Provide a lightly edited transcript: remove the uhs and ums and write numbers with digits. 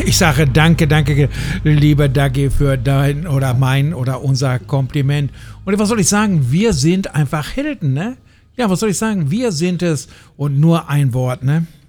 Ich sage danke, lieber Dagi, für dein oder mein oder unser Kompliment. Und was soll ich sagen? Wir sind einfach Helden, ne? Ja, was soll ich sagen? Wir sind es und nur ein Wort, ne?